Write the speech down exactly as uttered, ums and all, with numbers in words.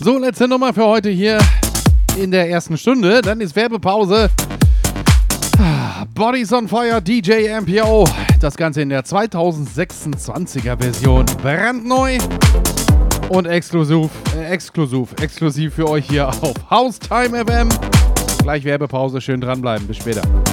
So, letzte Nummer für heute hier in der ersten Stunde. Dann ist Werbepause. Bodies on Fire, D J M P O. Das Ganze in der zweitausendsechsundzwanziger Version. Brandneu und exklusiv, äh, exklusiv, exklusiv für euch hier auf Haustime F M. Gleich Werbepause, schön dranbleiben. Bis später.